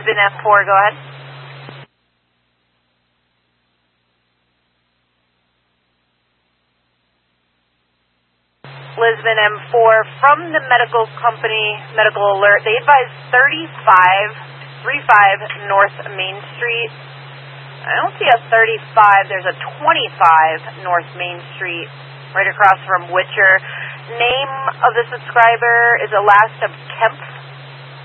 Lisbon F4, go ahead. Lisbon M4 from the medical company, medical alert. They advise 35 North Main Street. I don't see a 35. There's a 25 North Main Street right across from Witcher. Name of the subscriber is Elasta Kempf.